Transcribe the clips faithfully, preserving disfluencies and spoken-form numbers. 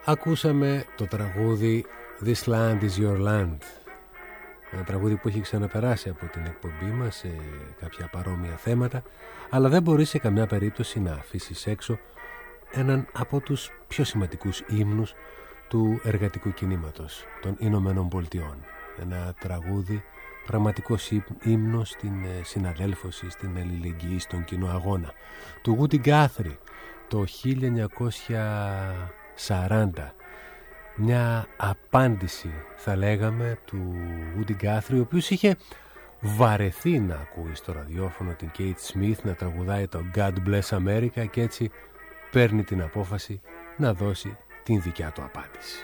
Ακούσαμε το τραγούδι This Land Is Your Land, ένα τραγούδι που έχει ξαναπεράσει από την εκπομπή μας σε κάποια παρόμοια θέματα, αλλά δεν μπορεί σε καμιά περίπτωση να αφήσεις έξω έναν από τους πιο σημαντικούς ύμνους του εργατικού κινήματος των Ηνωμένων Πολιτειών. Ένα τραγούδι πραγματικός ύμνος στην συναδέλφωση, στην αλληλεγγύη, στον κοινό αγώνα, του Woody Guthrie το χίλια εννιακόσια σαράντα. Μια απάντηση, θα λέγαμε, του Woody Guthrie, ο οποίος είχε βαρεθεί να ακούει στο ραδιόφωνο την Kate Smith να τραγουδάει το God Bless America, και έτσι παίρνει την απόφαση να δώσει την δικιά του απάντηση.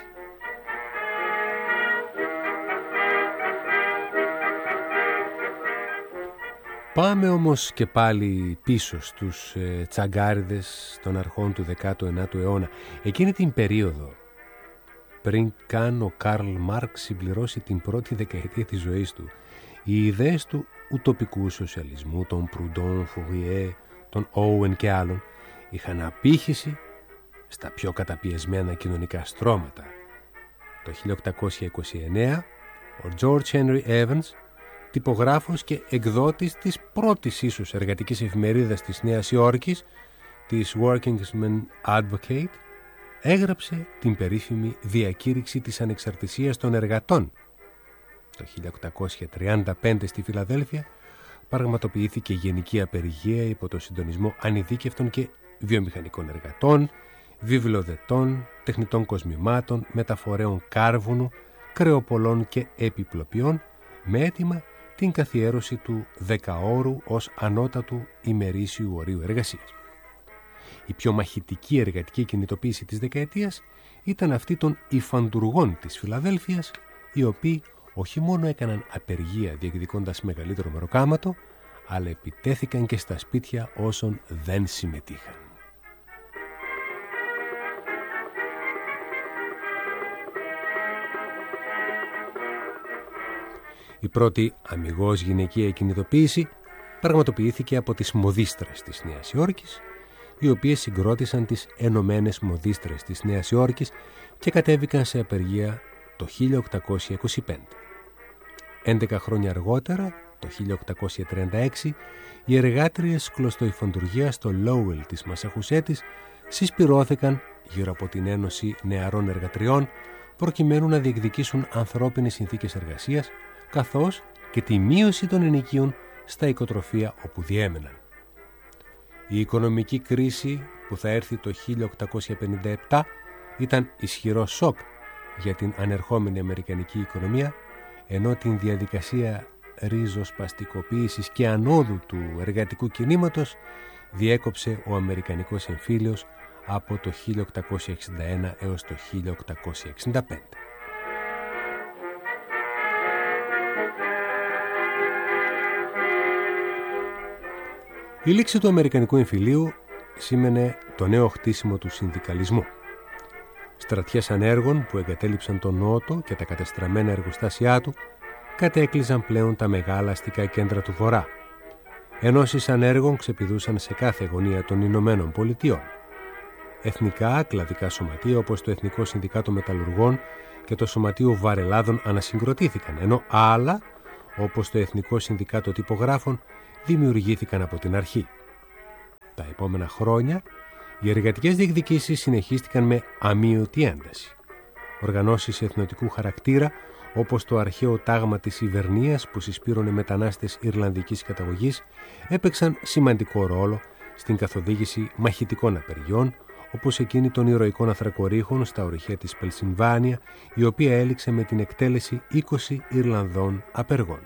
Πάμε όμως και πάλι πίσω στους ε, τσαγκάριδες των αρχών του δέκατου ενάτου αιώνα. Εκείνη την περίοδο, πριν καν ο Καρλ Μάρξ συμπληρώσει την πρώτη δεκαετία της ζωής του, οι ιδέες του ουτοπικού σοσιαλισμού, των Προυντών, Φουριέ, των Όουεν και άλλων, είχαν απήχηση στα πιο καταπιεσμένα κοινωνικά στρώματα. Το χίλια οκτακόσια είκοσι εννέα, ο George Henry Evans, τυπογράφος και εκδότης της πρώτης ίσως εργατικής εφημερίδας της Νέας Υόρκης, της Working's Advocate, έγραψε την περίφημη διακήρυξη της ανεξαρτησίας των εργατών. Το χίλια οκτακόσια τριάντα πέντε στη Φιλαδέλφια πραγματοποιήθηκε γενική απεργία υπό το συντονισμό ανειδίκευτων και βιομηχανικών εργατών, βιβλιοδετών, τεχνητών κοσμημάτων, μεταφορέων κάρβουνου, κρεοπολών και επιπλοποιών, με αίτημα την καθιέρωση του δεκαώρου ως ανώτατου ημερήσιου ωρίου εργασίας. Η πιο μαχητική εργατική κινητοποίηση της δεκαετίας ήταν αυτή των υφαντουργών της Φιλαδέλφειας, οι οποίοι όχι μόνο έκαναν απεργία διεκδικώντας μεγαλύτερο μεροκάματο, αλλά επιτέθηκαν και στα σπίτια όσων δεν συμμετείχαν. Η πρώτη αμιγώς γυναικεία κινητοποίηση πραγματοποιήθηκε από τις μοδίστρες της Νέας Υόρκης, οι οποίες συγκρότησαν τις Ενωμένες Μοδίστρες της Νέας Υόρκης και κατέβηκαν σε απεργία το χίλια οκτακόσια είκοσι πέντε. Έντεκα χρόνια αργότερα, το χίλια οκτακόσια τριάντα έξι, οι εργάτριες κλωστοϊφαντουργίας στο Lowell της Μασαχουσέτης συσπυρώθηκαν γύρω από την Ένωση Νεαρών Εργατριών προκειμένου να διεκδικήσουν ανθρώπινες συνθήκες εργασίας, καθώς και τη μείωση των ενοικίων στα οικοτροφία όπου διέμεναν. Η οικονομική κρίση που θα έρθει το χίλια οκτακόσια πενήντα επτά ήταν ισχυρό σοκ για την ανερχόμενη αμερικανική οικονομία, ενώ την διαδικασία ριζοσπαστικοποίησης και ανόδου του εργατικού κινήματος διέκοψε ο Αμερικανικός εμφύλιος από το χίλια οκτακόσια εξήντα ένα έως το χίλια οκτακόσια εξήντα πέντε. Η λήξη του Αμερικανικού εμφυλίου σήμαινε το νέο χτίσιμο του συνδικαλισμού. Στρατιές ανέργων που εγκατέλειψαν τον Νότο και τα κατεστραμμένα εργοστάσια του κατέκλυζαν πλέον τα μεγάλα αστικά κέντρα του Βορρά. Ενώσεις ανέργων ξεπηδούσαν σε κάθε γωνία των Ηνωμένων Πολιτειών. Εθνικά κλαδικά σωματεία όπως το Εθνικό Συνδικάτο Μεταλλουργών και το Σωματείο Βαρελάδων ανασυγκροτήθηκαν, ενώ άλλα όπως το Εθνικό Συνδικάτο Τυπογράφων δημιουργήθηκαν από την αρχή. Τα επόμενα χρόνια οι εργατικές διεκδικήσεις συνεχίστηκαν με αμείωτη ένταση. Οργανώσεις εθνοτικού χαρακτήρα όπως το αρχαίο τάγμα της Ιβερνίας που συσπήρωνε μετανάστες Ιρλανδικής καταγωγής έπαιξαν σημαντικό ρόλο στην καθοδήγηση μαχητικών απεργιών, όπως εκείνη των ηρωικών Αθρακορίχων στα ορυχεία της Πενσιλβάνια, η οποία έληξε με την εκτέλεση είκοσι Ιρλανδών απεργών.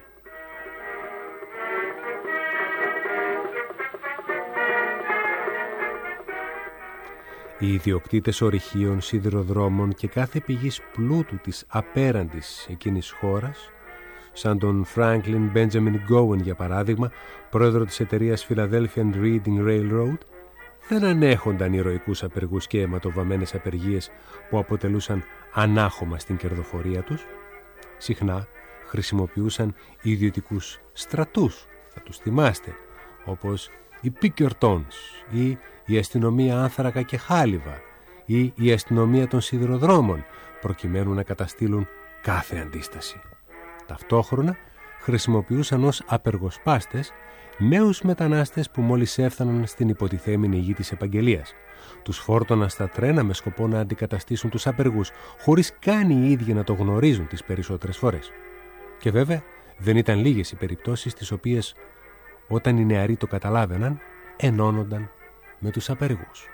Οι ιδιοκτήτες ορυχείων, σιδηροδρόμων και κάθε πηγής πλούτου της απέραντης εκείνης χώρας, σαν τον Franklin Benjamin Gowen για παράδειγμα, πρόεδρο της εταιρείας Philadelphia and Reading Railroad, δεν ανέχονταν ηρωικούς απεργούς και αιματοβαμμένες απεργίες που αποτελούσαν ανάχωμα στην κερδοφορία τους. Συχνά χρησιμοποιούσαν ιδιωτικούς στρατούς, θα τους θυμάστε, όπως οι Pinkertons ή η αστυνομία Άνθρακα και Χάλιβα ή η αστυνομία των σιδηροδρόμων, προκειμένου να καταστήλουν κάθε αντίσταση. Ταυτόχρονα χρησιμοποιούσαν ως απεργοσπάστες νέους μετανάστες που μόλις έφταναν στην υποτιθέμενη γη της επαγγελίας. Τους φόρτωναν στα τρένα με σκοπό να αντικαταστήσουν τους απεργούς, χωρίς καν οι ίδιοι να το γνωρίζουν τις περισσότερες φορές. Και βέβαια δεν ήταν λίγες οι περιπτώσεις τις οποίες, όταν οι νεαροί το καταλάβαιναν, ενώνονταν με τους απεργούς.